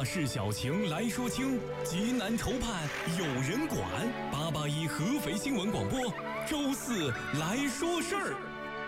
事小情来说清，急难愁盼有人管。881合肥新闻广播，周四来说事儿。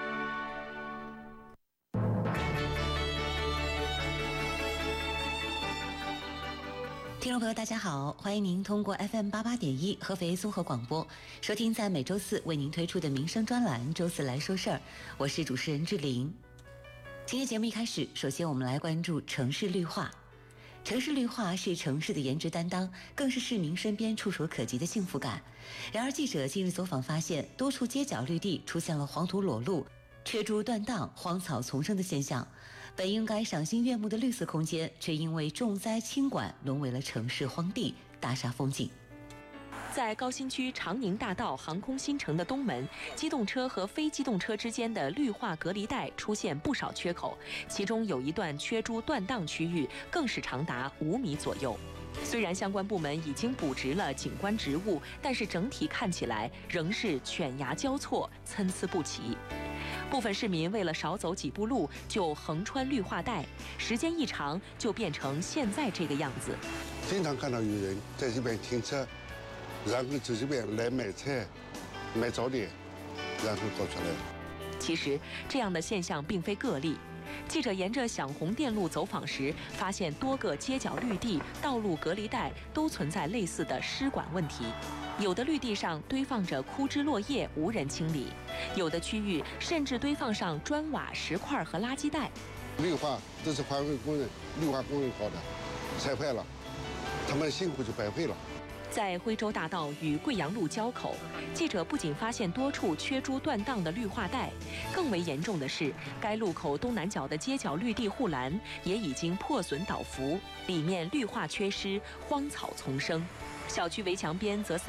听众朋友大家好，欢迎您通过 FM88.1 合肥综合广播收听在每周四为您推出的民生专栏周四来说事儿，我是主持人志玲。今天节目一开始，首先我们来关注城市绿化。城市绿化是城市的颜值担当，更是市民身边触手可及的幸福感。然而记者近日走访发现，多处街角绿地出现了黄土裸露、缺株断档、荒草丛生的现象。本应该赏心悦目的绿色空间，却因为重灾轻管，沦为了城市荒地、大煞风景。 在高新区长宁大道航空新城的东门，机动车和非机动车之间的绿化隔离带出现不少缺口，其中有一段缺株断档区域更是长达5米左右。虽然相关部门已经补植了景观植物，但是整体看起来仍是犬牙交错、参差不齐。部分市民为了少走几步路就横穿绿化带，时间一长就变成现在这个样子。 经常看到有人在这边停车，然后在这边来买菜、买早点，然后走出来。 其实这样的现象并非个例。记者沿着响红电路走访时，发现多个街角绿地、道路隔离带都存在类似的湿管问题。有的绿地上堆放着枯枝落叶，无人清理；有的区域甚至堆放上砖瓦、石块和垃圾袋。 绿化都是环卫工人、绿化工人搞的，拆坏了，他们辛苦就白费了。 在徽州大道与贵阳路交口，记者不仅发现多处缺株断档的绿化带，更为严重的是，该路口东南角的街角绿地护栏也已经破损倒伏，里面绿化缺失，荒草丛生。小区围墙边则